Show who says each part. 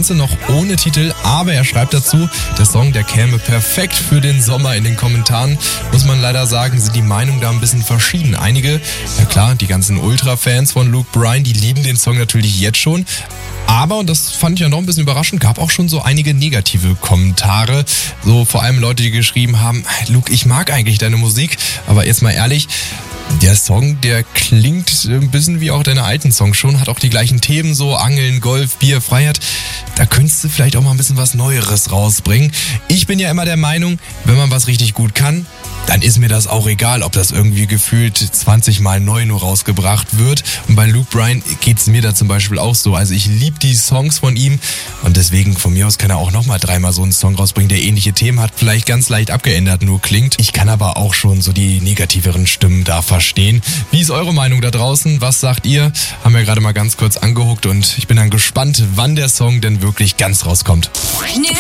Speaker 1: Ganze noch ohne Titel, aber er schreibt dazu, der Song, der käme perfekt für den Sommer. In den Kommentaren, muss man leider sagen, sind die Meinungen da ein bisschen verschieden. Einige, ja klar, die ganzen Ultra-Fans von Luke Bryan, die lieben den Song natürlich jetzt schon. Aber, und das fand ich ja noch ein bisschen überraschend, gab auch schon so einige negative Kommentare. So vor allem Leute, die geschrieben haben, Luke, ich mag eigentlich deine Musik, aber jetzt mal ehrlich, der Song, der klingt ein bisschen wie auch deine alten Songs schon, hat auch die gleichen Themen so, Angeln, Golf, Bier, Freiheit. Da könntest du vielleicht auch mal ein bisschen was Neueres rausbringen. Ich bin ja immer der Meinung, wenn man was richtig gut kann, dann ist mir das auch egal, ob das irgendwie gefühlt 20 Mal neu nur rausgebracht wird. Und bei Luke Bryan geht's mir da zum Beispiel auch so. Also ich liebe die Songs von ihm und deswegen von mir aus kann er auch nochmal 3-mal so einen Song rausbringen, der ähnliche Themen hat, vielleicht ganz leicht abgeändert nur klingt. Ich kann aber auch schon so die negativeren Stimmen da verstehen. Wie ist eure Meinung da draußen? Was sagt ihr? Haben wir gerade mal ganz kurz angeguckt und ich bin dann gespannt, wann der Song denn wirklich ganz rauskommt.